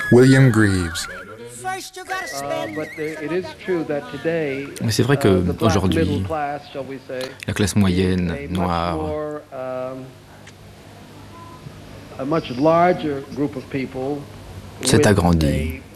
William Greaves. Mais c'est vrai qu'aujourd'hui, la classe moyenne noire s'est agrandie